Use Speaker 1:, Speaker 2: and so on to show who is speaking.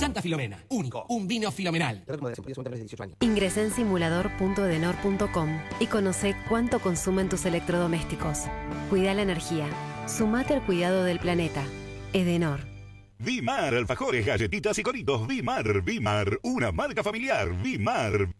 Speaker 1: Santa Filomena, único, un vino filomenal.
Speaker 2: Ingresá en simulador.edenor.com y conoce cuánto consumen tus electrodomésticos. Cuida la energía. Sumate al cuidado del planeta. Edenor.
Speaker 3: Vimar, alfajores, galletitas y coritos. Vimar, una marca familiar. Vimar.